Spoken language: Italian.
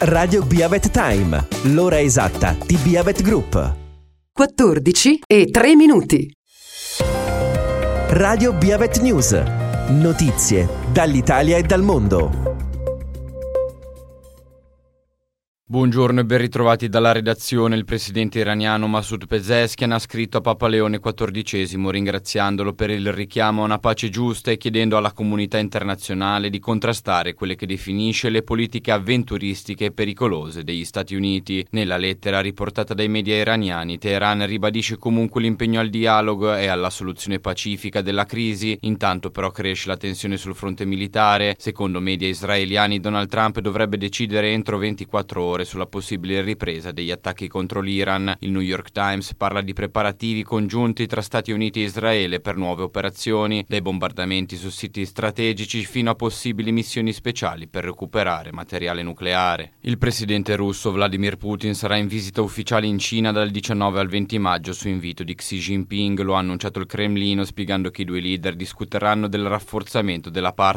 Radio Biavet Time, l'ora esatta di Biavet Group. 14:03. Radio Biavet News. Notizie dall'Italia e dal mondo. Buongiorno e ben ritrovati dalla redazione. Il presidente iraniano Masoud Pezeshkian ha scritto a Papa Leone XIV ringraziandolo per il richiamo a una pace giusta e chiedendo alla comunità internazionale di contrastare quelle che definisce le politiche avventuristiche e pericolose degli Stati Uniti. Nella lettera riportata dai media iraniani, Teheran ribadisce comunque l'impegno al dialogo e alla soluzione pacifica della crisi. Intanto però cresce la tensione sul fronte militare. Secondo media israeliani, Donald Trump dovrebbe decidere entro 24 ore sulla possibile ripresa degli attacchi contro l'Iran. Il New York Times parla di preparativi congiunti tra Stati Uniti e Israele per nuove operazioni, dai bombardamenti su siti strategici fino a possibili missioni speciali per recuperare materiale nucleare. Il presidente russo Vladimir Putin sarà in visita ufficiale in Cina dal 19 al 20 maggio su invito di Xi Jinping, lo ha annunciato il Cremlino, spiegando che i due leader discuteranno del rafforzamento della